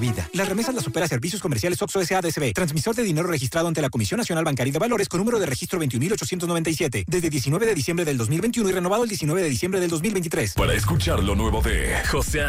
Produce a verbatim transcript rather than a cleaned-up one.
Vida. Las remesas las opera Servicios Comerciales Oxxo S A D C B. Transmisor de dinero registrado ante la Comisión Nacional Bancaria de Valores con número de registro veintiún mil ochocientos noventa y siete. Desde diecinueve de diciembre del dos mil veintiuno y renovado el diecinueve de diciembre del dos mil veintitrés. Para escuchar lo nuevo de José